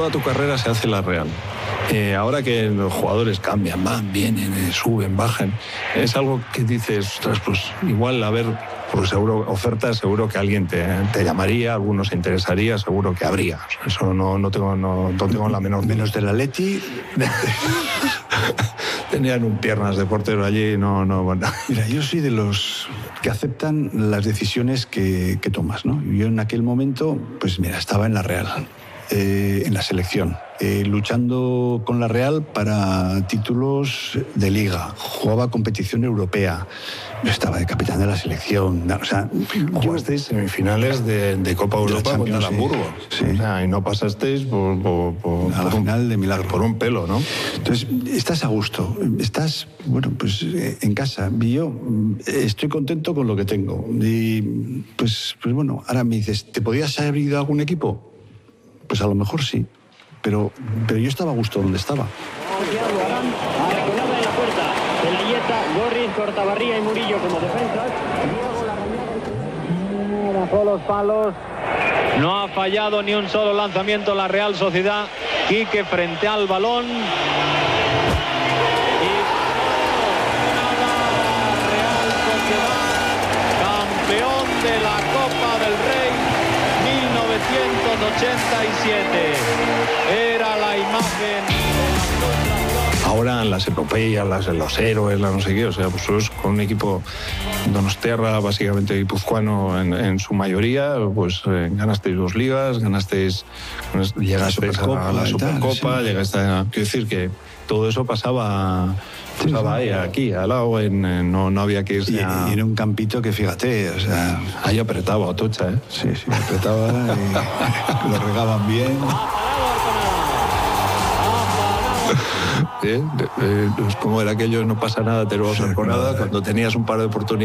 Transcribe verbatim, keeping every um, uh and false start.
toda tu carrera se hace en la Real. Eh, ahora que los jugadores cambian, van, vienen, eh, suben, bajan, es algo que dices, ostras, pues igual a ver, pues seguro ofertas, seguro que alguien te, te llamaría, algunos se interesaría, seguro que habría. O sea, eso no, no tengo, no, no tengo la menor. Menos del Atleti. Tenían un piernas de portero allí, no, no, bueno. Mira, yo soy de los que aceptan las decisiones que, que tomas, ¿no? Yo en aquel momento, pues mira, estaba en la Real, eh, en la selección, eh, luchando con la Real para títulos de liga, jugaba competición europea, yo estaba de capitán de la selección, o sea... Jugasteis semifinales de, de Copa Europa contra el Hamburgo, sí. O sea, y no pasasteis por, por, por, a la por final un, de milagro. Por un pelo, ¿no? Entonces, estás a gusto, estás, bueno, pues en casa. Y yo estoy contento con lo que tengo. Y, pues, pues bueno, ahora me dices, ¿te podías haber ido a algún equipo? Pues a lo mejor sí, pero, pero yo estaba a gusto donde estaba. Arrecolada en la puerta, de la Yeta, Gorriz, Cortabarría y Murillo como defensas. Bajó los palos. No ha fallado ni un solo lanzamiento la Real Sociedad. Quique frente al balón. Y Real Sociedad, campeón de la Copa del Rey mil novecientos ochenta y siete. Era la imagen. Ahora las epopeyas, las, los héroes, la no sé qué, o sea, pues es con un equipo donostiarra, básicamente guipuzcoano en, en su mayoría, pues eh, ganasteis dos ligas, ganasteis, llegasteis a la Supercopa, sí. llegasteis a... Quiero decir que todo eso pasaba... Pasaba ahí, aquí, al lado, en, en, no, no había que irse y, a... y en un campito que, fíjate, o sea... Ahí apretaba, Atocha, ¿eh? Sí, sí, apretaba y lo regaban bien. ¿Eh? Eh, pues como era aquello, no pasa nada, te lo vas a hacer con nada, cuando tenías un par de oportunidades.